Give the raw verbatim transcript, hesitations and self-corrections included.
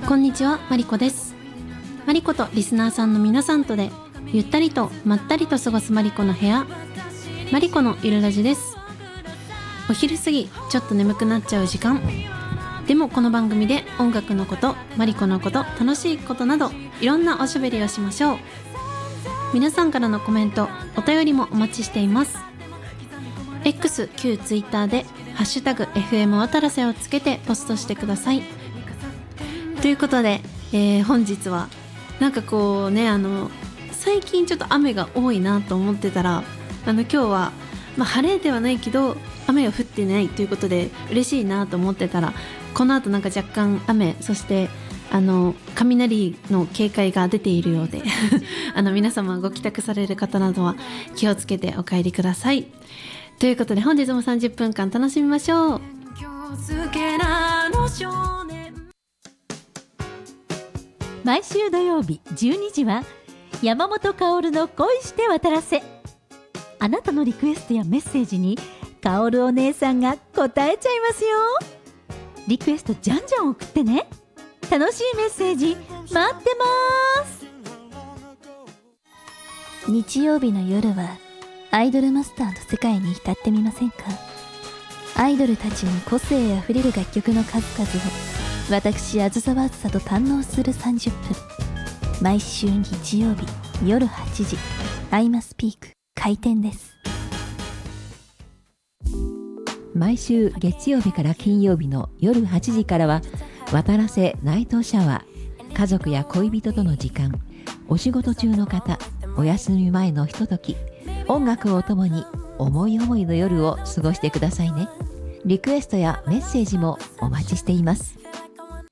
こんにちは、マリコです。マリコとリスナーさんの皆さんとでゆったりとまったりと過ごすマリコの部屋、マリコのゆるラジです。お昼過ぎちょっと眠くなっちゃう時間でも、この番組で音楽のこと、マリコのこと、楽しいことなどいろんなおしゃべりをしましょう。皆さんからのコメント、お便りもお待ちしています。 X、旧 Twitter でハッシュタグ エフエム 渡良瀬をつけてポストしてください。ということで、えー、本日はなんかこうね、あの最近ちょっと雨が多いなと思ってたら、あの今日は、まあ、晴れではないけど雨が降ってないということで嬉しいなと思ってたら、この後なんか若干雨、そしてあの雷の警戒が出ているようであの皆様ご帰宅される方などは気をつけてお帰りください。ということで本日もさんじゅっぷんかん楽しみましょう。 毎週土曜日じゅうにじは山本薫の恋して渡らせ。あなたのリクエストやメッセージに薫お姉さんが答えちゃいますよ。リクエストじゃんじゃん送ってね。楽しいメッセージ待ってます。 日曜日の夜はアイドルマスターの世界に浸ってみませんか。アイドルたちに個性あふれる楽曲の数々を私あずさわあずさと堪能するさんじゅっぷん。毎週日曜日夜はちじ、アイマスピーク開店です。 毎週月曜日から金曜日の夜はちじからは渡良瀬ナイトシャワー。家族や恋人との時間、お仕事中の方、お休み前のひととき、音楽をともに思い思いの夜を過ごしてくださいね。リクエストやメッセージもお待ちしています。